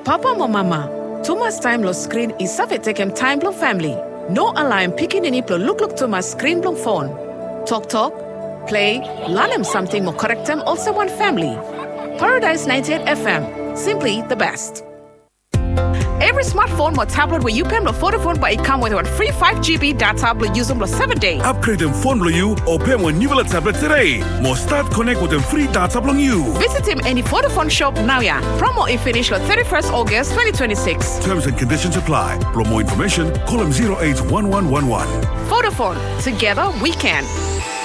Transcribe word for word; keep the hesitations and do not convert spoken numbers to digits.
Papa or mama, too much time lo screen is suffer takem time lo family. No alarm picking any plo look look too much screen lo phone. Talk talk, play, learn them something more correct them also one family. Paradise ninety-eight F M, simply the best. Every smartphone or tablet where you pay the Vodafone, but it come with one free five G B data will use them for seven days. Upgrade them phone with you or pay one new tablet today. More start connect with them free data on you. Visit him any Vodafone shop now, yeah. Promo is finished on thirty-first August twenty twenty-six. Terms and conditions apply. For more information, call him zero eight one one one one. Vodafone, together we can.